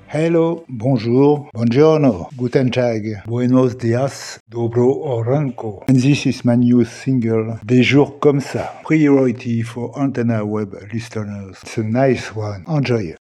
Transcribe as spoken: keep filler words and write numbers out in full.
Hello, bonjour, buongiorno, guten tag, buenos dias, dobro oranko. And this is my new single, Des jours comme ça. Priority for Antenna Web listeners. It's a nice one. Enjoy.